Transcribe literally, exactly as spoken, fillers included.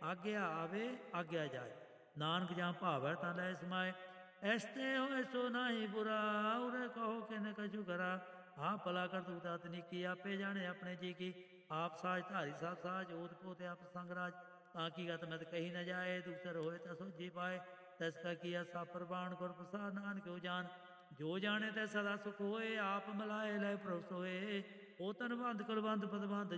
ਆਗਿਆ ਆਵੇ ਆਗਿਆ ਜਾਏ। ਨਾਨਕ ਜਾਂ ਭਾਵੈ ਤਾਂ ਲੈ ਸਮਾਏ। ਐਸਤੇ ਹੋਏ ਸੋ ਨਾਹੀ ਬੁਰਾ, ਉਰੇ ਕਹੋ ਕਿਨ ਕਛੂ ਕਰਾ। ਆਪ ਭਲਾ ਕਰ ਤੂੰ ਤਤ ਨੀਕੀ, ਆਪੇ ਜਾਣੇ ਆਪਣੇ ਜੀ ਕੀ। ਆਪ ਸਾਜ ਧਾਰੀ ਸਭ ਸਾਜ, ਓਤ ਪੋਤ ਆਪ ਸੰਗ ਰਾਜ। ਤਾਂ ਕੀ ਗਤ ਮਤ ਕਹੀ ਨ ਜਾਏ, ਦੂਸਰ ਹੋਏ ਤਾਂ ਸੋਝੀ ਪਾਏ। ਤਸ ਕਾ ਕੀਆ ਸਭ ਪ੍ਰਵਾਨ, ਗੁਰ ਪ੍ਰਸਾਦ ਨਾਨਕ ਹੋ ਜਾਨ। ਜੋ ਜਾਣੇ ਤੈ ਸਦਾ ਸੁਖ ਹੋਏ, ਆਪ ਮਿਲਾਏ ਲੈ ਪ੍ਰਭ ਸੋਏ। ਉਹ ਤਨ ਬੰਧ ਕੁਲਵੰਤ ਪਦ ਬੰਧ